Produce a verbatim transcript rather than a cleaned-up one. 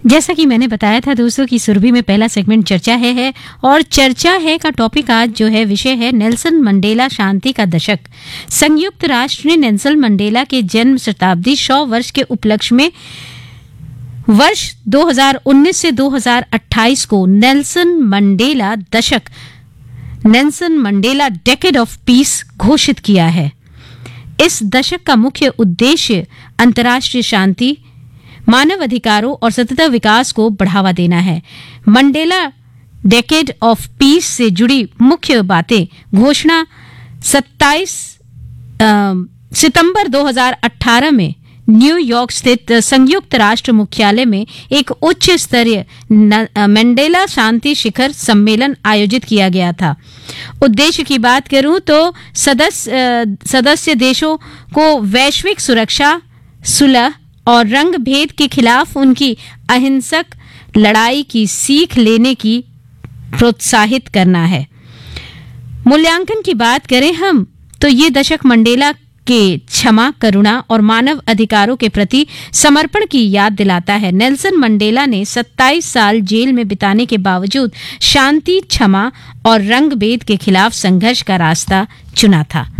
जैसा कि मैंने बताया था दोस्तों कि सुरभि में पहला सेगमेंट चर्चा है, है और चर्चा है का टॉपिक आज जो है विषय है नेल्सन मंडेला शांति का दशक। संयुक्त राष्ट्र ने नेल्सन मंडेला के जन्म शताब्दी सौ वर्ष के उपलक्ष्य में वर्ष दो हज़ार उन्नीस से दो हज़ार अट्ठाईस को नेल्सन मंडेला दशक Nelson Mandela decade of peace घोषित किया है। इस दशक का मुख्य उद्देश्य अंतर्राष्ट्रीय शांति, मानव अधिकारों और सतत विकास को बढ़ावा देना है। मंडेला डेकेड ऑफ पीस से जुड़ी मुख्य बातें घोषणा सत्ताईस सितंबर दो हज़ार अठारह में न्यूयॉर्क स्थित संयुक्त राष्ट्र मुख्यालय में एक उच्च स्तरीय मंडेला शांति शिखर सम्मेलन आयोजित किया गया था। उद्देश्य की बात करूं तो सदस्य सदस्य देशों को वैश्विक सुरक्षा, सुलह और रंग भेद के खिलाफ उनकी अहिंसक लड़ाई की सीख लेने की प्रोत्साहित करना है। मूल्यांकन की बात करें हम तो ये दशक मंडेला के क्षमा, करुणा और मानव अधिकारों के प्रति समर्पण की याद दिलाता है। नेल्सन मंडेला ने सत्ताईस साल जेल में बिताने के बावजूद शांति, क्षमा और रंग भेद के खिलाफ संघर्ष का रास्ता चुना था।